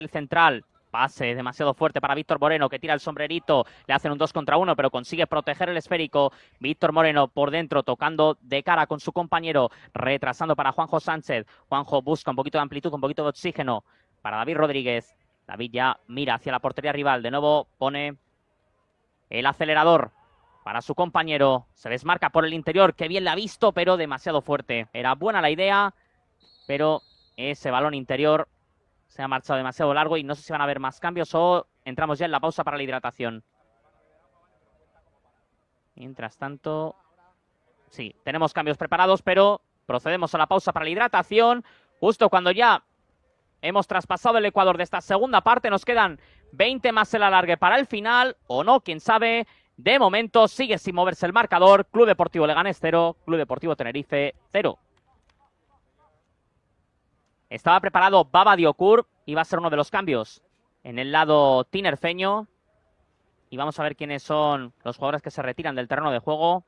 el central. Pase demasiado fuerte para Víctor Moreno, que tira el sombrerito. Le hacen un 2 contra 1, pero consigue proteger el esférico. Víctor Moreno por dentro, tocando de cara con su compañero. Retrasando para Juanjo Sánchez. Juanjo busca un poquito de amplitud, un poquito de oxígeno para David Rodríguez. David ya mira hacia la portería rival. De nuevo pone el acelerador para su compañero. Se desmarca por el interior. Que bien la ha visto, pero demasiado fuerte. Era buena la idea, pero ese balón interior se ha marchado demasiado largo y no sé si van a haber más cambios o entramos ya en la pausa para la hidratación. Mientras tanto, sí, tenemos cambios preparados, pero procedemos a la pausa para la hidratación. Justo cuando ya hemos traspasado el ecuador de esta segunda parte, nos quedan 20 más el alargue para el final, o no, quién sabe. De momento sigue sin moverse el marcador. Club Deportivo Leganés 0, Club Deportivo Tenerife 0. Estaba preparado Baba Diokur, iba a ser uno de los cambios en el lado tinerfeño. Y vamos a ver quiénes son los jugadores que se retiran del terreno de juego.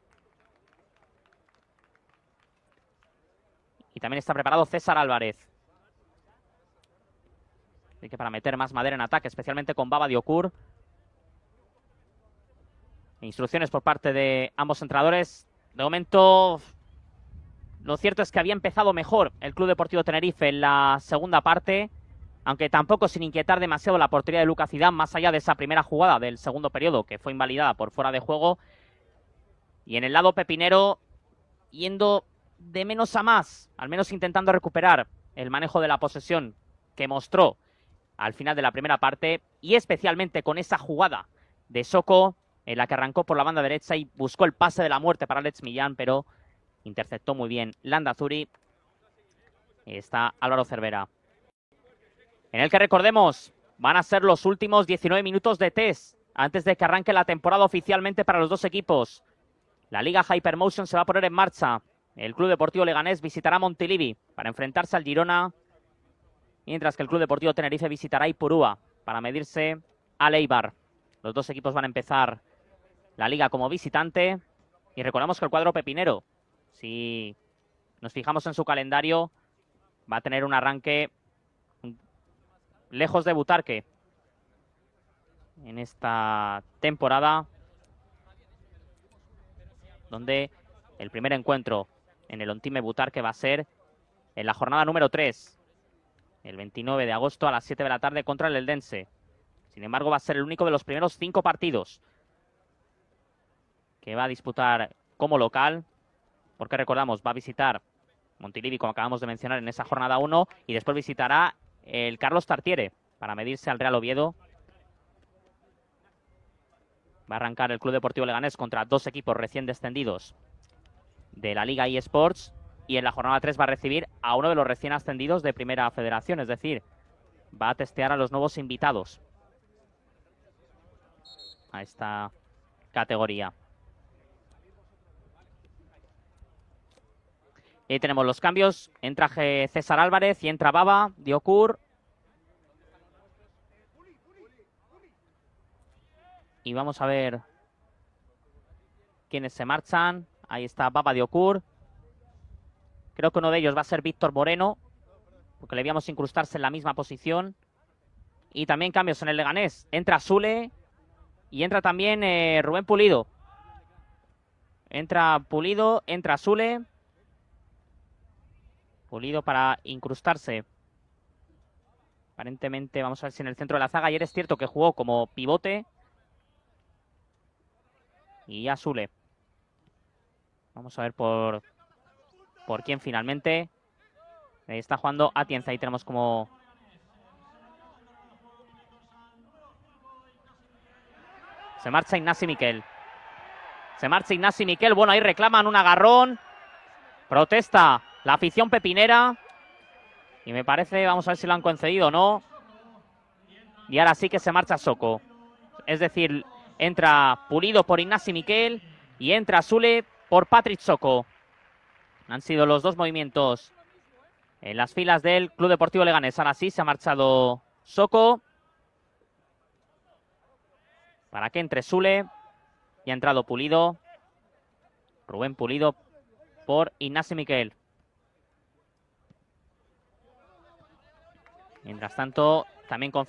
Y también está preparado César Álvarez. Así que para meter más madera en ataque, especialmente con Baba Diokur. Instrucciones por parte de ambos entrenadores. De momento, lo cierto es que había empezado mejor el Club Deportivo Tenerife en la segunda parte, aunque tampoco sin inquietar demasiado la portería de Lucas Zidane, más allá de esa primera jugada del segundo periodo que fue invalidada por fuera de juego. Y en el lado pepinero, yendo de menos a más, al menos intentando recuperar el manejo de la posesión que mostró al final de la primera parte, y especialmente con esa jugada de Soko en la que arrancó por la banda derecha y buscó el pase de la muerte para Alex Millán, pero interceptó muy bien Landazuri. Está Álvaro Cervera, en el que, recordemos, van a ser los últimos 19 minutos de test antes de que arranque la temporada oficialmente para los dos equipos. La Liga Hypermotion se va a poner en marcha. El Club Deportivo Leganés visitará Montilivi para enfrentarse al Girona, mientras que el Club Deportivo Tenerife visitará Ipurúa para medirse al Eibar. Los dos equipos van a empezar la liga como visitante. Y recordamos que el cuadro pepinero, si nos fijamos en su calendario, va a tener un arranque lejos de Butarque en esta temporada, donde el primer encuentro en el Ontime Butarque va a ser en la jornada número 3, el 29 de agosto a las 7 de la tarde contra el Eldense. Sin embargo, va a ser el único de los primeros 5 partidos que va a disputar como local, porque recordamos, va a visitar Montilivi, como acabamos de mencionar, en esa jornada 1, y después visitará el Carlos Tartiere para medirse al Real Oviedo. Va a arrancar el Club Deportivo Leganés contra dos equipos recién descendidos de la Liga eSports, y en la jornada 3 va a recibir a uno de los recién ascendidos de Primera Federación, es decir, va a testear a los nuevos invitados a esta categoría. Y ahí tenemos los cambios. Entra César Álvarez y entra Baba Diokur. Y vamos a ver quiénes se marchan. Ahí está Baba Diokur. Creo que uno de ellos va a ser Víctor Moreno, porque le veíamos incrustarse en la misma posición. Y también cambios en el Leganés. Entra Sule y entra también Rubén Pulido. Entra Pulido, entra Sule. Pulido para incrustarse. Aparentemente, vamos a ver si en el centro de la zaga. Ayer es cierto que jugó como pivote. Y ya Sule. Vamos a ver por quién finalmente. Ahí está jugando Atienza. Ahí tenemos como... Se marcha Ignasi Miquel. Se marcha Ignasi Miquel. Bueno, ahí reclaman un agarrón. Protesta la afición pepinera. Y me parece, vamos a ver si lo han concedido o no. Y ahora sí que se marcha Soko. Es decir, entra Pulido por Ignasi Miquel y entra Sule por Patrick Soko. Han sido los dos movimientos en las filas del Club Deportivo Leganés. Ahora sí se ha marchado Soko para que entre Sule. Y ha entrado Pulido. Rubén Pulido por Ignasi Miquel. Mientras tanto, también con